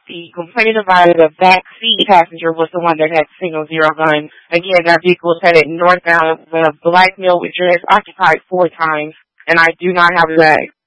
The complaint about the backseat passenger was the one that had single zero gun. Again, that vehicle was headed northbound. The black male with dreads occupied 4 times, and I do not have a bag.